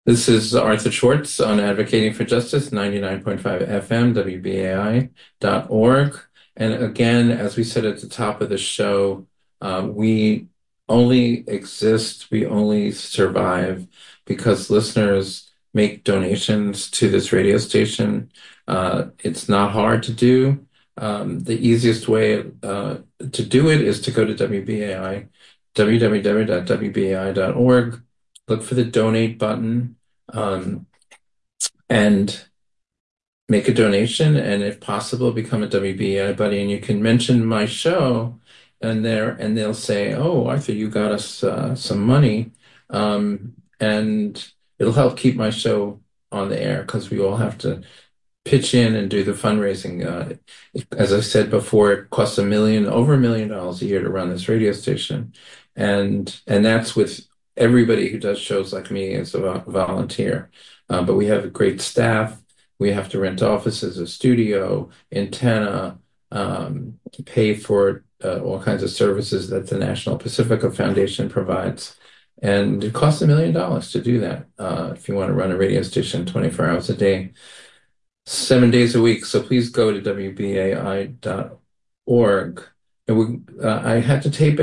This is Arthur Schwartz on Advocating for Justice, 99.5 FM, WBAI.org. And again, as we said at the top of the show, we only exist, we only survive because listeners make donations to this radio station. It's not hard to do. The easiest way to do it is to go to WBAI, www.wbai.org, look for the donate button, and make a donation, and if possible, become a WBAI buddy. And you can mention my show, and they'll say, "Oh, Arthur, you got us some money," and it'll help keep my show on the air because we all have to pitch in and do the fundraising. As I said before, it costs over $1 million a year to run this radio station, and that's with everybody who does shows like me as a volunteer. But we have a great staff. We have to rent offices, a studio, antenna, pay for all kinds of services that the National Pacifica Foundation provides. And it costs $1 million to do that if you want to run a radio station 24 hours a day, 7 days a week. So please go to WBAI.org. And I had to tape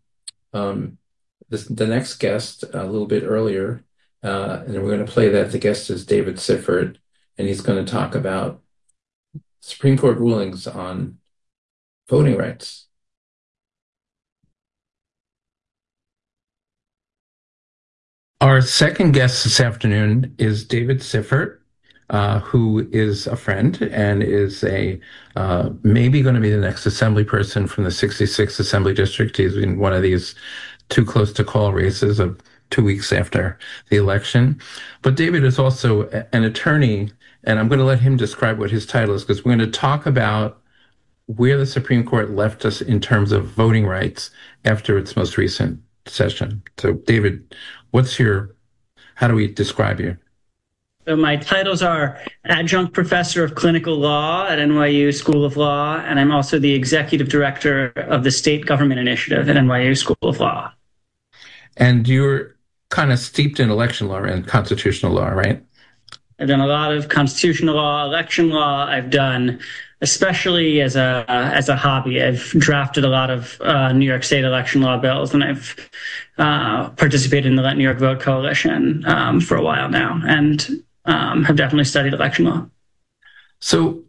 the next guest a little bit earlier, and we're going to play that. The guest is David Sifford, and he's going to talk about Supreme Court rulings on voting rights. Our second guest this afternoon is David Sifford, who is a friend and is maybe going to be the next assembly person from the 66th Assembly District. He's in one of these too close to call races of 2 weeks after the election. But David is also an attorney, and I'm going to let him describe what his title is, because we're going to talk about where the Supreme Court left us in terms of voting rights after its most recent session. So David, how do we describe you? So my titles are Adjunct Professor of Clinical Law at NYU School of Law, and I'm also the Executive Director of the State Government Initiative at NYU School of Law. And you're kind of steeped in election law and constitutional law, right? I've done a lot of constitutional law, election law. I've done, especially as a hobby, I've drafted a lot of New York State election law bills, and I've participated in the Let New York Vote Coalition for a while now, and have definitely studied election law. So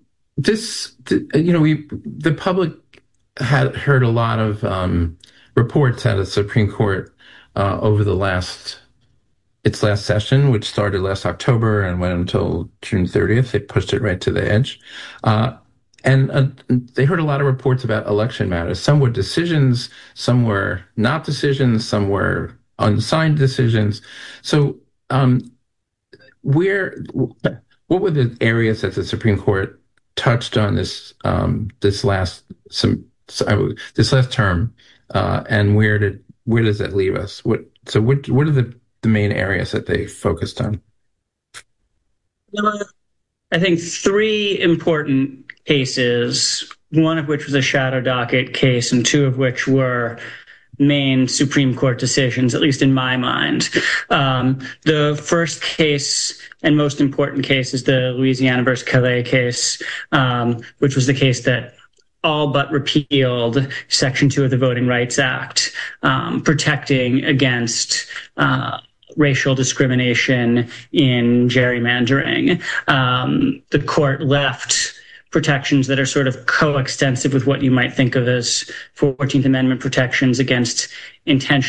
the public had heard a lot of reports out of the Supreme Court over its last session, which started last October and went until June 30th. They pushed it right to the edge. And they heard a lot of reports about election matters. Some were decisions, some were not decisions, some were unsigned decisions. So what were the areas that the Supreme Court touched on this last term, and where does that leave us? What are the main areas that they focused on? I think three important cases, one of which was a shadow docket case, and two of which were main Supreme Court decisions, at least in my mind. The first case and most important case is the Louisiana versus Calais case, which was the case that all but repealed Section 2 of the Voting Rights Act, protecting against racial discrimination in gerrymandering. The court left protections that are sort of coextensive with what you might think of as 14th Amendment protections against intentional